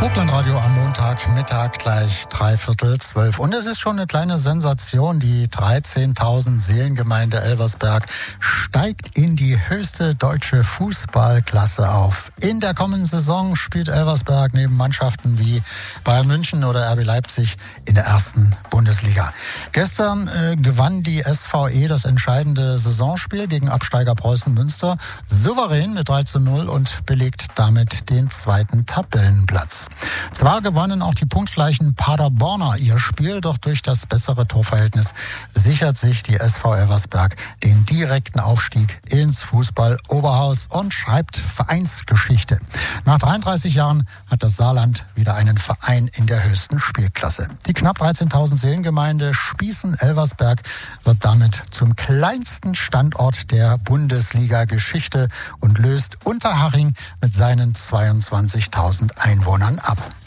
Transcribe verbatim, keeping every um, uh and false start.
Vogtlandradio am Montagmittag gleich dreiviertel zwölf. Und es ist schon eine kleine Sensation. Die dreizehntausend Seelengemeinde Elversberg steigt in die höchste deutsche Fußballklasse auf. In der kommenden Saison spielt Elversberg neben Mannschaften wie Bayern München oder R B Leipzig in der ersten Bundesliga. Gestern äh, gewann die S V E das entscheidende Saisonspiel gegen Absteiger Preußen Münster souverän mit drei zu null und belegt damit den zweiten Tabellenplatz. Zwar gewannen auch die punktgleichen Paderborner ihr Spiel, doch durch das bessere Torverhältnis sichert sich die S V Elversberg den direkten Aufstieg ins Fußball-Oberhaus und schreibt Vereinsgeschichte. Nach dreiunddreißig Jahren hat das Saarland wieder einen Verein in der höchsten Spielklasse. Die knapp dreizehntausend Seelengemeinde Spießen-Elversberg wird damit zum kleinsten Standort der Bundesliga-Geschichte und löst Unterhaching mit seinen zweiundzwanzigtausend Einwohnern ab.